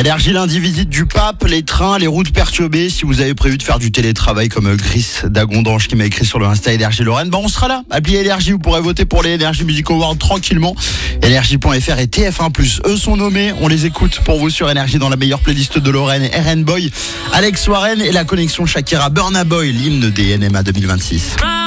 Énergie lundi, visite du pape, les trains, les routes perturbées. Si vous avez prévu de faire du télétravail comme Gris d'Agondange qui m'a écrit sur le Insta Énergie Lorraine, on sera là. Appli Énergie, vous pourrez voter pour les Énergie Music Awards tranquillement. Énergie.fr et TF1+, eux sont nommés. On les écoute pour vous sur Énergie dans la meilleure playlist de Lorraine. RN Boy, Alex Warren et la connexion Shakira Burna Boy, l'hymne des NMA 2026.